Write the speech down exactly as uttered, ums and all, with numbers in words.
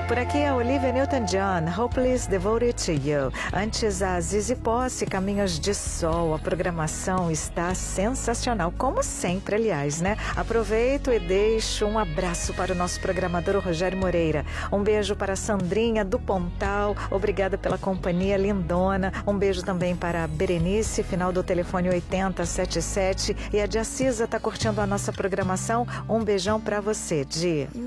Por aqui a Olivia Newton-John, Hopeless Devoted to You. Antes a Zizi Posse, Caminhos de Sol. A programação está sensacional, como sempre, aliás, né? Aproveito e deixo um abraço para o nosso programador, o Rogério Moreira. Um beijo para a Sandrinha do Pontal. Obrigada pela companhia lindona. Um beijo também para a Berenice, final do telefone oitenta setenta e sete. E a Diacisa está curtindo a nossa programação. Um beijão para você, Di.